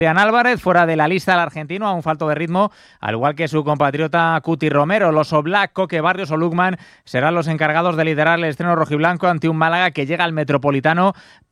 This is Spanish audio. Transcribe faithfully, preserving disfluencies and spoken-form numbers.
Julián Álvarez, fuera de la lista del argentino, a un falto de ritmo, al igual que su compatriota Cuti Romero. Los Oblak, Coque Barrios o Lukman serán los encargados de liderar el estreno rojiblanco ante un Málaga que llega al Metropolitano